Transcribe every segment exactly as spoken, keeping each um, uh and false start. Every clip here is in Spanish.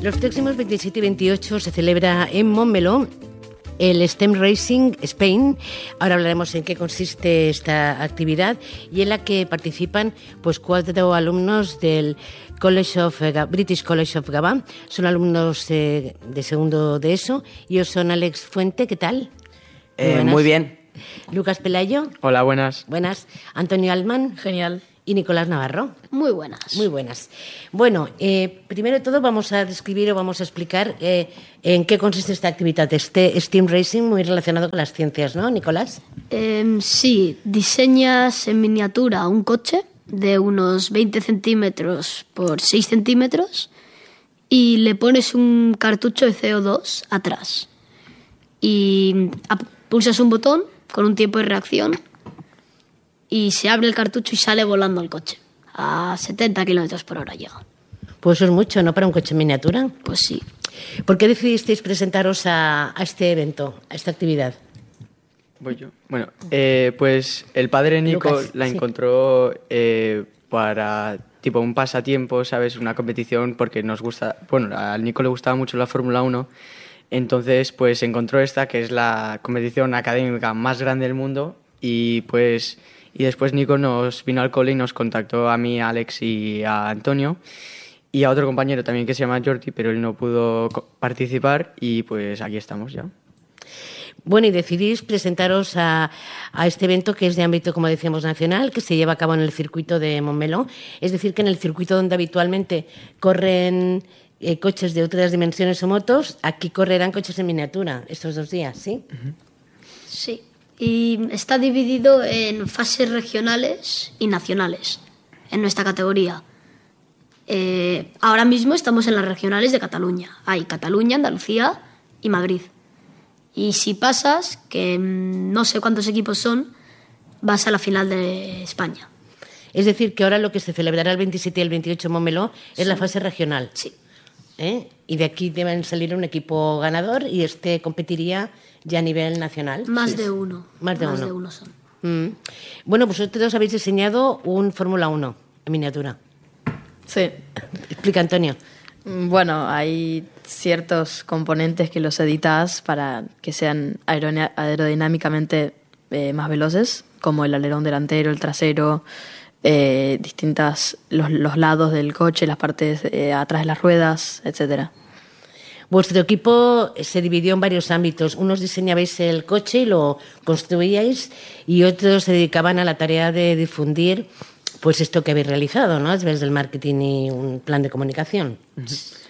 Los próximos veintisiete y veintiocho se celebra en Montmeló el STEM Racing Spain. Ahora hablaremos en qué consiste esta actividad y en la que participan pues cuatro alumnos del College of British College of Gavà. Son alumnos eh, de segundo de ESO y ellos son Alex Fuente, ¿qué tal? Eh, muy, muy bien. Lucas Pelayo. Hola, buenas. Buenas. Antonio Altman. Genial. Y Nicolás Navarro. Muy buenas. Muy buenas. Bueno, eh, primero de todo vamos a describir o vamos a explicar eh, en qué consiste esta actividad, este STEM Racing, muy relacionado con las ciencias, ¿no, Nicolás? Eh, sí, diseñas en miniatura un coche de unos veinte centímetros por seis centímetros y le pones un cartucho de C O dos atrás. Y pulsas un botón con un tiempo de reacción y se abre el cartucho y sale volando el coche. A setenta kilómetros por hora llega. Pues eso es mucho, ¿no?, para un coche en miniatura. Pues sí. ¿Por qué decidisteis presentaros a, a este evento, a esta actividad? Voy yo. Bueno, eh, pues el padre Nico Lucas, la sí. encontró eh, para tipo un pasatiempo, ¿sabes? Una competición porque nos gusta... Bueno, a Nico le gustaba mucho la Fórmula uno. Entonces, pues encontró esta, que es la competición académica más grande del mundo. Y pues... Y después Nico nos vino al cole y nos contactó a mí, a Alex y a Antonio y a otro compañero también que se llama Jordi, pero él no pudo participar y pues aquí estamos ya. Bueno, y decidís presentaros a, a este evento que es de ámbito, como decíamos, nacional, que se lleva a cabo en el circuito de Montmeló. Es decir, que en el circuito donde habitualmente corren eh, coches de otras dimensiones o motos, aquí correrán coches en miniatura estos dos días, ¿sí? Uh-huh. Sí. Y está dividido en fases regionales y nacionales en nuestra categoría. Eh, ahora mismo estamos en las regionales de Cataluña. Hay Cataluña, Andalucía y Madrid. Y si pasas, que no sé cuántos equipos son, vas a la final de España. Es decir, que ahora lo que se celebrará el veintisiete y el veintiocho en Montmeló es Sí. la fase regional. Sí. ¿Eh? Y de aquí deben salir un equipo ganador y este competiría ya a nivel nacional. Más Sí. de uno. Más de Más uno. de uno son. Mm. Bueno, pues vosotros habéis diseñado un Fórmula uno en miniatura. Sí. Explica, Antonio. Bueno, hay ciertos componentes que los editas para que sean aerona- aerodinámicamente eh, más veloces, como el alerón delantero, el trasero, eh, distintas los, los lados del coche, las partes eh, atrás de las ruedas, etcétera. Vuestro equipo se dividió en varios ámbitos. Unos diseñabais el coche y lo construíais y otros se dedicaban a la tarea de difundir pues esto que habéis realizado, ¿no?, a través del marketing y un plan de comunicación. Uh-huh.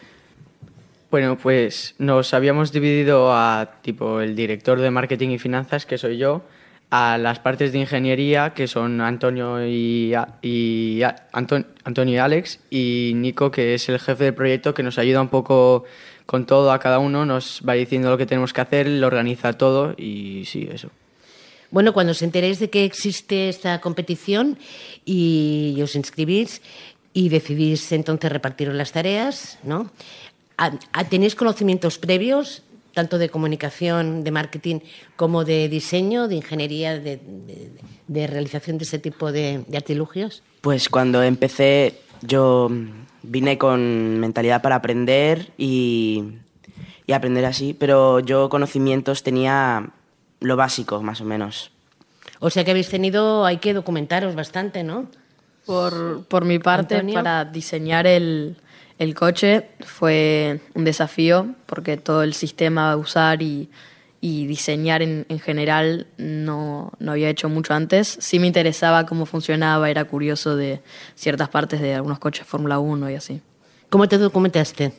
Bueno, pues nos habíamos dividido a tipo el director de marketing y finanzas, que soy yo, a las partes de ingeniería, que son Antonio y, y Anton, Antonio y Alex, y Nico, que es el jefe de proyecto, que nos ayuda un poco con todo a cada uno, nos va diciendo lo que tenemos que hacer, lo organiza todo y sí, eso. Bueno, cuando os enteréis de que existe esta competición y os inscribís y decidís entonces repartiros las tareas, ¿no? ¿Tenéis conocimientos previos, tanto de comunicación, de marketing, como de diseño, de ingeniería, de, de, de realización de ese tipo de, de artilugios? Pues cuando empecé yo vine con mentalidad para aprender y, y aprender así, pero yo conocimientos tenía lo básico, más o menos. O sea que habéis tenido, hay que documentaros bastante, ¿no? Por, por mi parte, Antonio. para diseñar el, el coche fue un desafío porque todo el sistema a usar y, y diseñar en, en general no, no había hecho mucho antes. Sí me interesaba cómo funcionaba, era curioso de ciertas partes de algunos coches Fórmula uno y así. ¿Cómo te documentaste?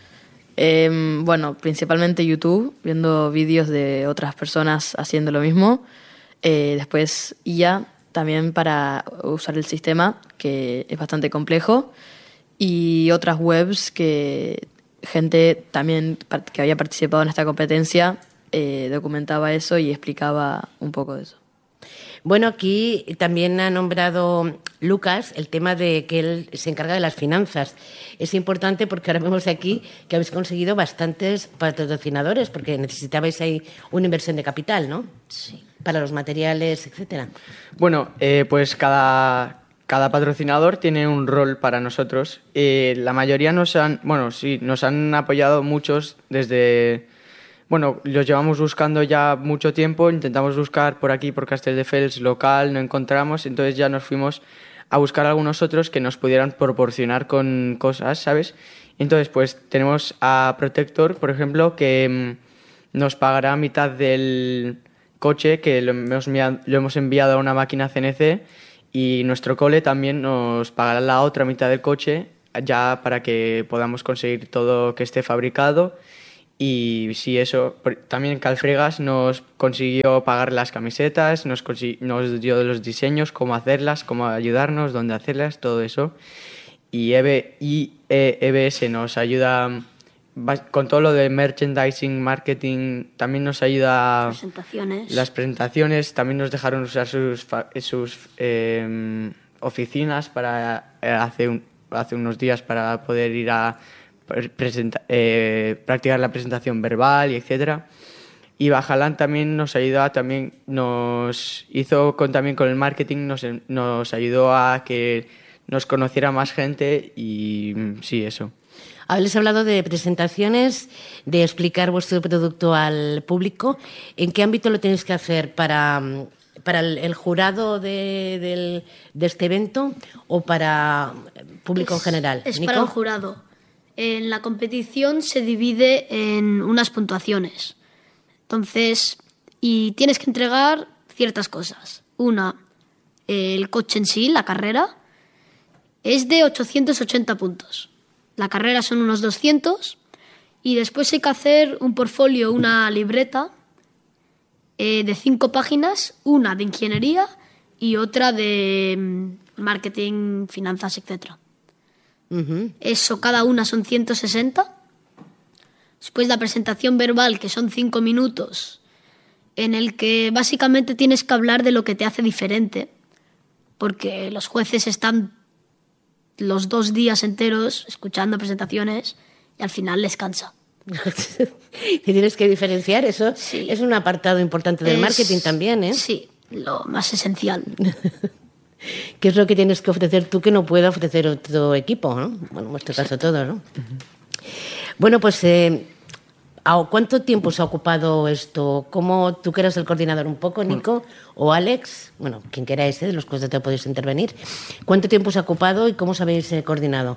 Eh, bueno, principalmente YouTube, viendo vídeos de otras personas haciendo lo mismo. Eh, después I A, también para usar el sistema, que es bastante complejo. Y otras webs que gente también que había participado en esta competencia eh, documentaba eso y explicaba un poco de eso. Bueno, aquí también ha nombrado Lucas el tema de que él se encarga de las finanzas. Es importante porque ahora vemos aquí que habéis conseguido bastantes patrocinadores porque necesitabais ahí una inversión de capital, ¿no? Sí. Para los materiales, etcétera. Bueno, eh, pues cada, cada patrocinador tiene un rol para nosotros. Eh, la mayoría nos han, bueno, sí, nos han apoyado muchos desde, bueno, los llevamos buscando ya mucho tiempo, intentamos buscar por aquí, por Castelldefels, local, no encontramos, entonces ya nos fuimos a buscar algunos otros que nos pudieran proporcionar con cosas, ¿sabes? Entonces, pues tenemos a Protector, por ejemplo, que mmm, nos pagará mitad del coche, que lo hemos, lo hemos enviado a una máquina C N C, y nuestro cole también nos pagará la otra mitad del coche, ya para que podamos conseguir todo que esté fabricado. Y sí, eso, también Calfregas nos consiguió pagar las camisetas, nos, nos dio los diseños, cómo hacerlas, cómo ayudarnos, dónde hacerlas, todo eso. Y E B S nos ayuda con todo lo de merchandising, marketing, también nos ayuda. Presentaciones. Las presentaciones, también nos dejaron usar sus, sus eh, oficinas para eh, hace, un, hace unos días para poder ir a presenta, eh, practicar la presentación verbal y etcétera. Y Bajalán también nos ayudó, también nos hizo con, también con el marketing, nos, nos ayudó a que nos conociera más gente y sí, eso. Habéis hablado de presentaciones, de explicar vuestro producto al público. ¿En qué ámbito lo tenéis que hacer? ¿Para, para el, el jurado de, del, de este evento o para público es, en general? Es ¿Nico? para el jurado. En la competición se divide en unas puntuaciones. Entonces, y tienes que entregar ciertas cosas. Una, el coche en sí, la carrera, es de ochocientos ochenta puntos. La carrera son unos doscientos y después hay que hacer un portfolio, una libreta eh, de cinco páginas, una de ingeniería y otra de marketing, finanzas, etcétera. Uh-huh. Eso, cada una son ciento sesenta. Después la presentación verbal, que son cinco minutos, en el que básicamente tienes que hablar de lo que te hace diferente, porque los jueces están los dos días enteros escuchando presentaciones y al final les cansa. Y tienes que diferenciar eso. Sí. Es un apartado importante del Es, marketing también, ¿eh? Sí, lo más esencial. ¿Qué es lo que tienes que ofrecer tú que no pueda ofrecer otro equipo, ¿no? Bueno, en vuestro caso todos, ¿no? Uh-huh. Bueno, pues eh, ¿cuánto tiempo se ha ocupado esto? ¿Cómo tú que eras el coordinador un poco, Nico, o Alex? Bueno, quien queráis, ¿eh? De los que te podéis intervenir. ¿Cuánto tiempo se ha ocupado y cómo os habéis eh, coordinado?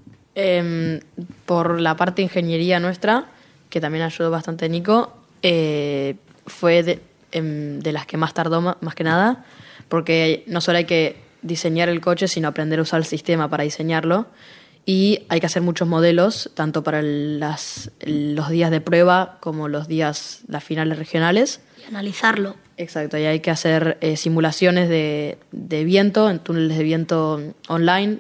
Eh, por la parte de ingeniería nuestra, que también ayudó bastante Nico, eh, fue de, eh, de las que más tardó, más, más que nada, porque no solo hay que diseñar el coche, sino aprender a usar el sistema para diseñarlo. Y hay que hacer muchos modelos, tanto para el, las, los días de prueba como los días, las finales regionales. Y analizarlo. Exacto, y hay que hacer eh, simulaciones de, de viento, en túneles de viento online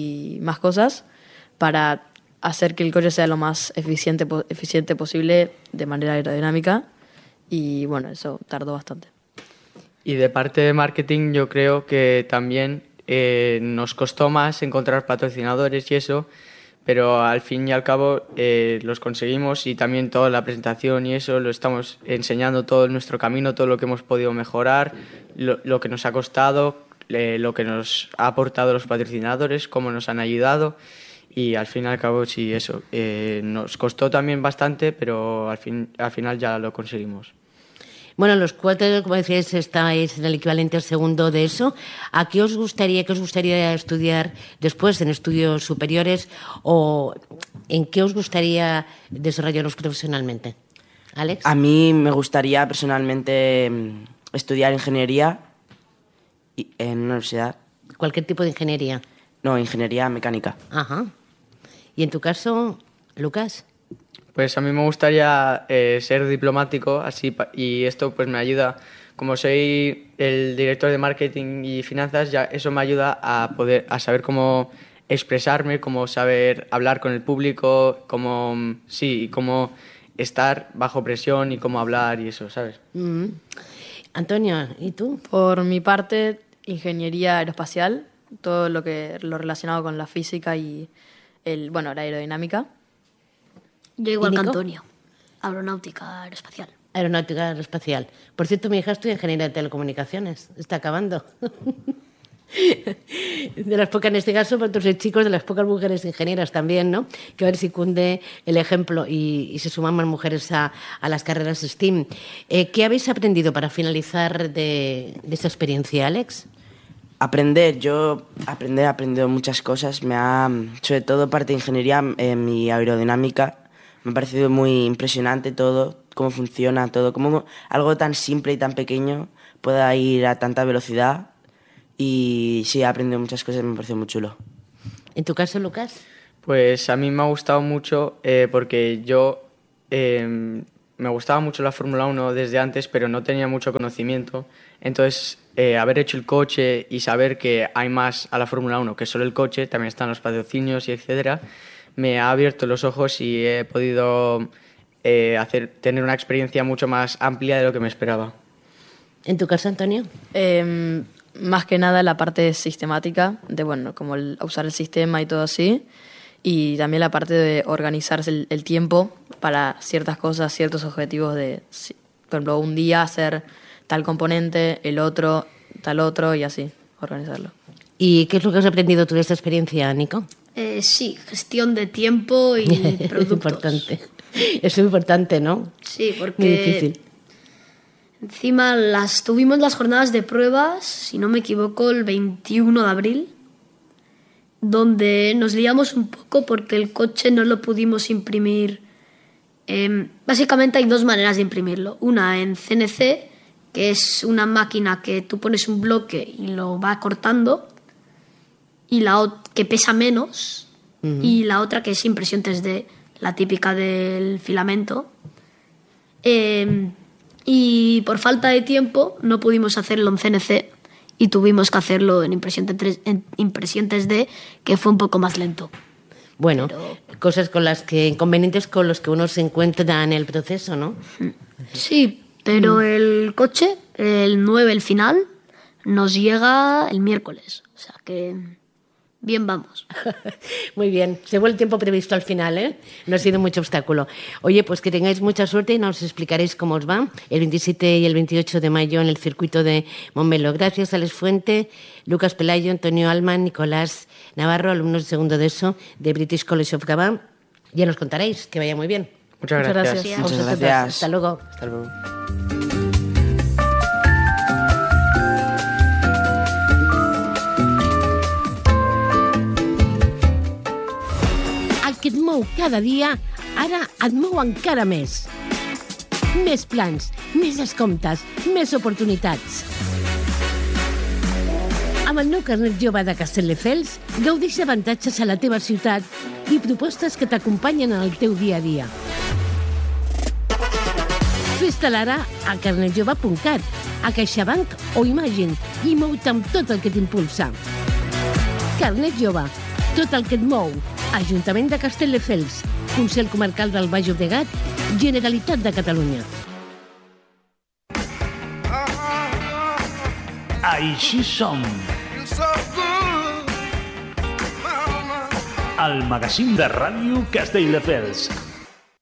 y más cosas, para hacer que el coche sea lo más eficiente, eficiente posible de manera aerodinámica. Y bueno, eso tardó bastante. Y de parte de marketing yo creo que también eh, nos costó más encontrar patrocinadores y eso, pero al fin y al cabo eh, los conseguimos y también toda la presentación y eso lo estamos enseñando todo nuestro camino, todo lo que hemos podido mejorar, lo, lo que nos ha costado, eh, lo que nos ha aportado los patrocinadores, cómo nos han ayudado y al fin y al cabo sí, eso. Eh, nos costó también bastante, pero al, fin, al final ya lo conseguimos. Bueno, los cuatro, como decíais, estáis en el equivalente al segundo de eso. ¿A qué os gustaría, qué os gustaría estudiar después, en estudios superiores, o en qué os gustaría desarrollaros profesionalmente? ¿Alex? A mí me gustaría personalmente estudiar ingeniería en una universidad. ¿Cualquier tipo de ingeniería? No, ingeniería mecánica. Ajá. ¿Y en tu caso, Lucas? Pues a mí me gustaría eh, ser diplomático así y esto pues me ayuda, como soy el director de marketing y finanzas, ya eso me ayuda a poder a saber cómo expresarme, cómo saber hablar con el público, cómo sí, cómo estar bajo presión y cómo hablar y eso, ¿sabes? Mm-hmm. Antonio, ¿y tú? Por mi parte, ingeniería aeroespacial, todo lo que lo relacionado con la física y el bueno, la aerodinámica. Yo igual que Antonio, aeronáutica aeroespacial. Aeronáutica aeroespacial. Por cierto, mi hija estudia ingeniería de telecomunicaciones. Está acabando. De las pocas, en este caso, vosotros sois chicos, de las pocas mujeres ingenieras también, ¿no? Que a ver si cunde el ejemplo y, y se suman más mujeres a, a las carreras STEAM. Eh, ¿Qué habéis aprendido para finalizar de, de esta experiencia, Alex? Aprender, yo aprender, he aprendido muchas cosas. Me ha, sobre todo parte de ingeniería, eh, mi aerodinámica, me ha parecido muy impresionante todo, cómo funciona todo, cómo algo tan simple y tan pequeño pueda ir a tanta velocidad. Y sí, he aprendido muchas cosas, me pareció muy chulo. ¿En tu caso, Lucas? Pues a mí me ha gustado mucho eh, porque yo eh, me gustaba mucho la Fórmula uno desde antes, pero no tenía mucho conocimiento. Entonces, eh, haber hecho el coche y saber que hay más a la Fórmula uno que solo el coche, también están los patrocinios y etcétera, me ha abierto los ojos y he podido eh, hacer, tener una experiencia mucho más amplia de lo que me esperaba. ¿En tu caso, Antonio? Eh, más que nada la parte sistemática, de bueno, como el, usar el sistema y todo así, y también la parte de organizarse el, el tiempo para ciertas cosas, ciertos objetivos de, por ejemplo, un día hacer tal componente, el otro, tal otro, y así, organizarlo. ¿Y qué es lo que has aprendido tú de esta experiencia, Nico? Eh, sí, gestión de tiempo y productos. Es importante. Es muy importante, ¿no? Sí, porque muy difícil. Encima las tuvimos las jornadas de pruebas, si no me equivoco, el veintiuno de abril, donde nos liamos un poco porque el coche no lo pudimos imprimir. Eh, básicamente hay dos maneras de imprimirlo. Una en C N C, que es una máquina que tú pones un bloque y lo va cortando, y la ot- que pesa menos, uh-huh. Y la otra que es impresión tres D, la típica del filamento. Eh, y por falta de tiempo no pudimos hacerlo en C N C y tuvimos que hacerlo en impresión, tres, en impresión tres D, que fue un poco más lento. Bueno, Pero... cosas con las que, inconvenientes con los que uno se encuentra en el proceso, ¿no? Sí, pero mm. el coche, el nueve, el final, nos llega el miércoles. O sea que bien vamos. Muy bien. Se fue el tiempo previsto al final, ¿eh? No ha sido mucho obstáculo. Oye, pues que tengáis mucha suerte y nos explicaréis cómo os va el veintisiete y el veintiocho de mayo en el circuito de Montmeló. Gracias, Alex Fuente, Lucas Pelayo, Antonio Alman, Nicolás Navarro, alumnos de segundo de ESO de British College of Gabá. Ya nos contaréis. Que vaya muy bien. Muchas gracias. Muchas gracias. Muchas gracias. Hasta luego. Hasta luego. Que et mou cada dia, ara et mou encara més. Més plans, més descomptes, més oportunitats. Amb el nou carnet jove de Castelldefels, gaudeix d'avantatges a la teva ciutat i propostes que t'acompanyen en el teu dia a dia. Fes-te'l ara a carnetjove punt cat, a CaixaBank o Imagine i mou-te amb tot el que t'impulsa. Carnet jove, tot el que et mou. Ajuntament de Castelldefels, Consell Comarcal del Baix Llobregat, Generalitat de Catalunya. Així som. El magazín de ràdio Castelldefels.